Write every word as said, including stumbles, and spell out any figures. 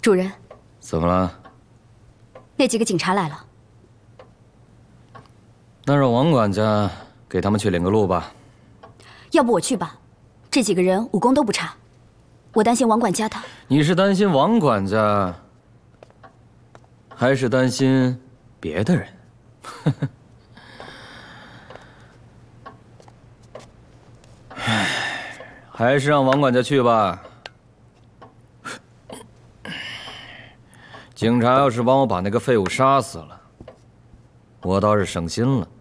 主人， 怎么了？ 那几个警察来了。 那让王管家给他们去领个路吧。 要不我去吧，这几个人武功都不差，我担心王管家他。 你是担心王管家，还是担心别的人？唉，还是让王管家去吧。警察要是帮我把那个废物杀死了，我倒是省心了。